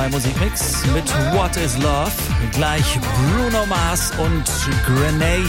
Musikmix mit What is Love, gleich Bruno Mars und Grenade.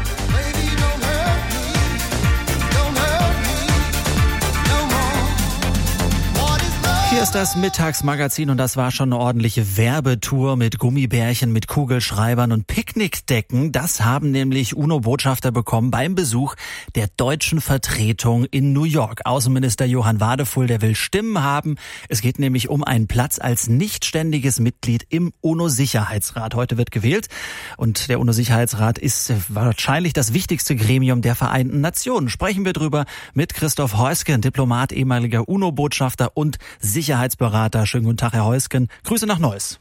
Hier ist das Mittagsmagazin und das war schon eine ordentliche Werbetour mit Gummibärchen, mit Kugelschreibern und Picknickdecken. Das haben nämlich UNO-Botschafter bekommen beim Besuch der deutschen Vertretung in New York. Außenminister Johann Wadefull, der will Stimmen haben. Es geht nämlich um einen Platz als nichtständiges Mitglied im UNO-Sicherheitsrat. Heute wird gewählt und der UNO-Sicherheitsrat ist wahrscheinlich das wichtigste Gremium der Vereinten Nationen. Sprechen wir drüber mit Christoph Heusgen, Diplomat, ehemaliger UNO-Botschafter und Sicherheitsberater. Schönen guten Tag, Herr Heusgen. Grüße nach Neuss.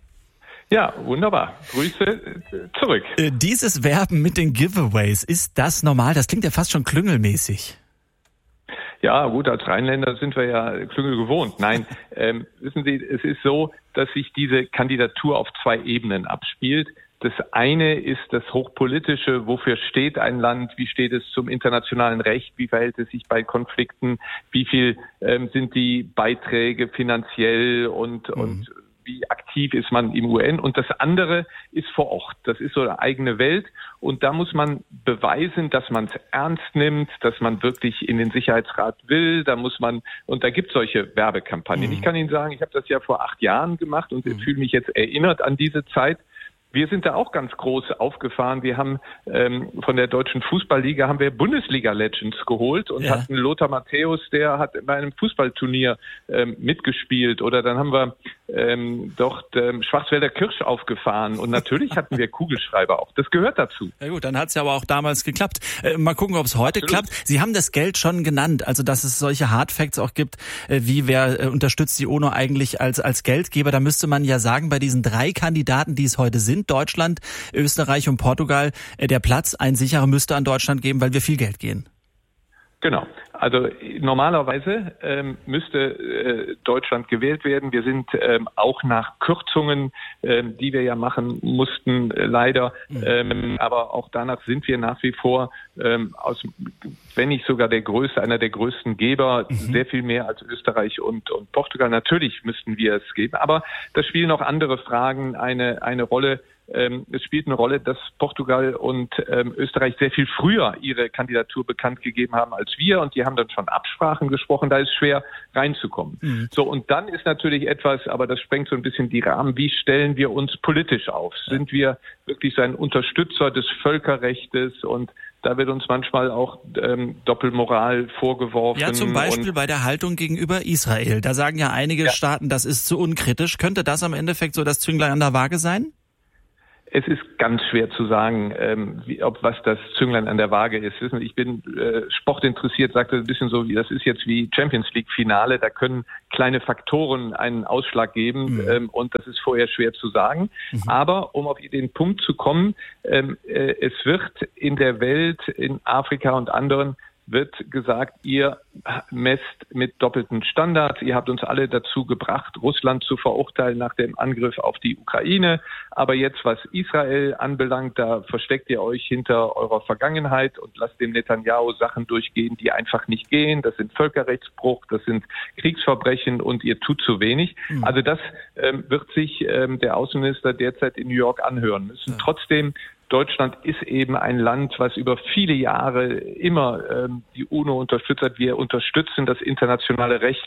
Ja, wunderbar. Grüße zurück. Dieses Werben mit den Giveaways, ist das normal? Das klingt ja fast schon klüngelmäßig. Ja, gut, als Rheinländer sind wir ja Klüngel gewohnt. Nein, wissen Sie, es ist so, dass sich diese Kandidatur auf zwei Ebenen abspielt. Das eine ist das Hochpolitische, wofür steht ein Land, wie steht es zum internationalen Recht, wie verhält es sich bei Konflikten, wie viel sind die Beiträge finanziell und wie aktiv ist man im UN. Und das andere ist vor Ort, das ist so eine eigene Welt und da muss man beweisen, dass man es ernst nimmt, dass man wirklich in den Sicherheitsrat will, da muss man, und da gibt es solche Werbekampagnen. Ich kann Ihnen sagen, ich habe das ja vor 8 Jahren gemacht und fühle mich jetzt erinnert an diese Zeit. Wir sind da auch ganz groß aufgefahren. Wir haben von der Deutschen Fußballliga haben wir Bundesliga-Legends geholt und hatten Lothar Matthäus, der hat bei einem Fußballturnier mitgespielt. Oder dann haben wir dort Schwarzwälder Kirsch aufgefahren. Und natürlich hatten wir Kugelschreiber auch. Das gehört dazu. Ja gut, dann hat es ja aber auch damals geklappt. Mal gucken, ob es heute klappt. Sie haben das Geld schon genannt, also dass es solche Hardfacts auch gibt, wie wer unterstützt die UNO eigentlich als Geldgeber. Da müsste man ja sagen, bei diesen 3 Kandidaten, die es heute sind, Deutschland, Österreich und Portugal, der Platz, ein sicherer, müsste an Deutschland geben, weil wir viel Geld gehen. Genau. Also normalerweise müsste Deutschland gewählt werden. Wir sind auch nach Kürzungen, die wir ja machen mussten, leider. Aber auch danach sind wir nach wie vor, wenn nicht sogar einer der größten Geber, sehr viel mehr als Österreich und Portugal. Natürlich müssten wir es geben. Aber da spielen noch andere Fragen eine Rolle. Es spielt eine Rolle, dass Portugal und Österreich sehr viel früher ihre Kandidatur bekannt gegeben haben als wir und die haben dann schon Absprachen gesprochen, da ist schwer reinzukommen. So, und dann ist natürlich etwas, aber das sprengt so ein bisschen die Rahmen, wie stellen wir uns politisch auf? Sind wir wirklich so ein Unterstützer des Völkerrechtes? Und da wird uns manchmal auch Doppelmoral vorgeworfen. Ja, zum Beispiel bei der Haltung gegenüber Israel. Da sagen ja einige Staaten, das ist zu unkritisch. Könnte das am Endeffekt so das Zünglein an der Waage sein? Es ist ganz schwer zu sagen, was das Zünglein an der Waage ist. Wissen Sie, ich bin sportinteressiert, sagte ein bisschen so, das ist jetzt wie Champions League Finale, da können kleine Faktoren einen Ausschlag geben und das ist vorher schwer zu sagen. Aber um auf den Punkt zu kommen, es wird in der Welt, in Afrika und anderen, wird gesagt, ihr messt mit doppelten Standards. Ihr habt uns alle dazu gebracht, Russland zu verurteilen nach dem Angriff auf die Ukraine. Aber jetzt, was Israel anbelangt, da versteckt ihr euch hinter eurer Vergangenheit und lasst dem Netanyahu Sachen durchgehen, die einfach nicht gehen. Das sind Völkerrechtsbruch, das sind Kriegsverbrechen und ihr tut zu wenig. Also das wird sich der Außenminister derzeit in New York anhören müssen. Trotzdem, Deutschland ist eben ein Land, was über viele Jahre immer die UNO unterstützt hat. Wir unterstützen das internationale Recht.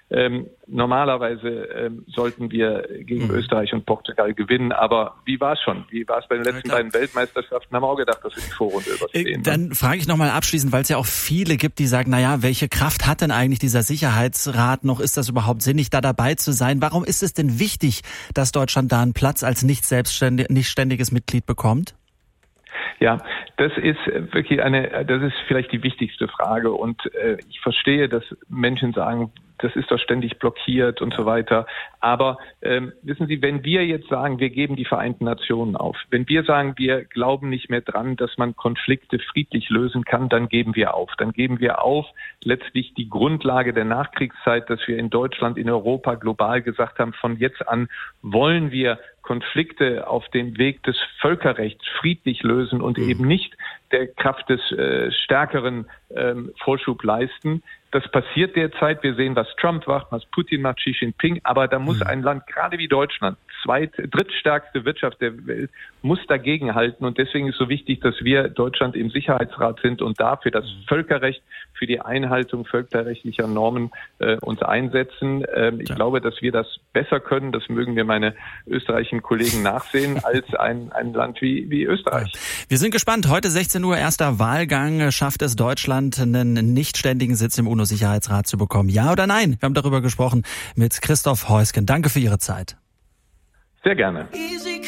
Normalerweise sollten wir gegen Österreich und Portugal gewinnen. Aber wie war es schon? Wie war es bei den letzten beiden Weltmeisterschaften? Haben wir auch gedacht, dass wir die Vorrunde überstehen. Dann frage ich nochmal abschließend, weil es ja auch viele gibt, die sagen, naja, welche Kraft hat denn eigentlich dieser Sicherheitsrat noch? Ist das überhaupt sinnig, da dabei zu sein? Warum ist es denn wichtig, dass Deutschland da einen Platz als nicht ständiges Mitglied bekommt? Ja, das ist wirklich das ist vielleicht die wichtigste Frage und ich verstehe, dass Menschen sagen, das ist doch ständig blockiert und so weiter. Aber wissen Sie, wenn wir jetzt sagen, wir geben die Vereinten Nationen auf, wenn wir sagen, wir glauben nicht mehr dran, dass man Konflikte friedlich lösen kann, dann geben wir auf. Dann geben wir auf letztlich die Grundlage der Nachkriegszeit, dass wir in Deutschland, in Europa global gesagt haben, von jetzt an wollen wir Konflikte auf dem Weg des Völkerrechts friedlich lösen und eben nicht der Kraft des Stärkeren Vorschub leisten. Das passiert derzeit. Wir sehen, was Trump macht, was Putin macht, Xi Jinping. Aber da muss ein Land, gerade wie Deutschland, drittstärkste Wirtschaft der Welt, muss dagegenhalten. Und deswegen ist so wichtig, dass wir Deutschland im Sicherheitsrat sind und dafür das Völkerrecht, für die Einhaltung völkerrechtlicher Normen uns einsetzen. Ich glaube, dass wir das besser können. Das mögen mir meine österreichischen Kollegen nachsehen, als ein Land wie Österreich. Wir sind gespannt. Heute 16 Uhr erster Wahlgang. Schafft es Deutschland, einen nicht ständigen Sitz im UNO-Sicherheitsrat zu bekommen? Ja oder nein? Wir haben darüber gesprochen mit Christoph Heusgen. Danke für Ihre Zeit. Sehr gerne.